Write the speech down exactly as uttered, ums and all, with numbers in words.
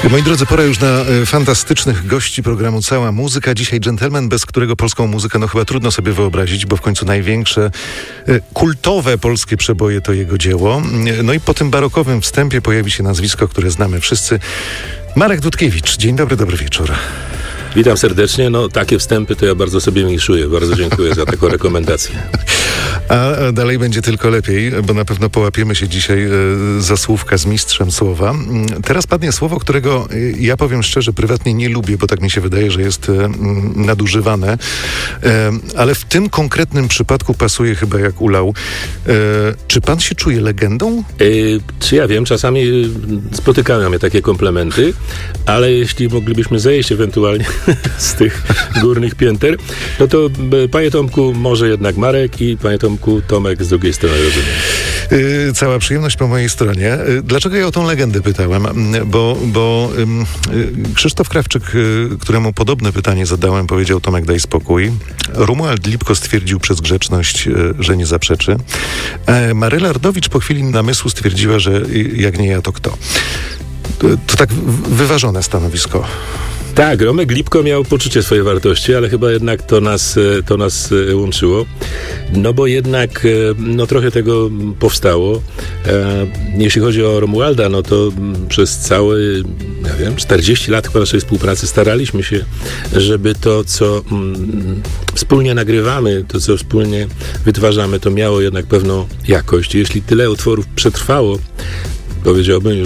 Moi drodzy, pora już na y, fantastycznych gości programu Cała Muzyka. Dzisiaj dżentelmen, bez którego polską muzykę no chyba trudno sobie wyobrazić, bo w końcu największe y, kultowe polskie przeboje to jego dzieło. Y, no i po tym barokowym wstępie pojawi się nazwisko, które znamy wszyscy. Marek Dudkiewicz. Dzień dobry, dobry wieczór. Witam serdecznie. No takie wstępy to ja bardzo sobie mikszuję. Bardzo dziękuję za taką rekomendację. A dalej będzie tylko lepiej, bo na pewno połapiemy się dzisiaj za słówka z mistrzem słowa. Teraz padnie słowo, którego ja powiem szczerze, prywatnie nie lubię, bo tak mi się wydaje, że jest nadużywane. Ale w tym konkretnym przypadku pasuje chyba jak ulał. Czy pan się czuje legendą? Yy, czy ja wiem, czasami spotykają mnie takie komplementy, ale jeśli moglibyśmy zejść ewentualnie z tych górnych pięter, no to panie Tomku, może jednak Marek i panie Tomku, Tomek z drugiej strony, rozumiem. Yy, cała przyjemność po mojej stronie. Yy, dlaczego ja o tą legendę pytałem? Bo, bo yy, Krzysztof Krawczyk, yy, któremu podobne pytanie zadałem, powiedział: Tomek, daj spokój. Romuald Lipko stwierdził przez grzeczność, yy, że nie zaprzeczy. Yy, Maryla Ardowicz po chwili namysłu stwierdziła, że yy, jak nie ja, to kto? Yy, to tak wyważone stanowisko. Tak, Romek Lipko miał poczucie swojej wartości, ale chyba jednak to nas, to nas łączyło. No bo jednak no trochę tego powstało. E, jeśli chodzi o Romualda, no to przez całe, ja wiem, czterdzieści lat chyba naszej współpracy staraliśmy się, żeby to, co mm, wspólnie nagrywamy, to, co wspólnie wytwarzamy, to miało jednak pewną jakość. Jeśli tyle utworów przetrwało, powiedziałbym,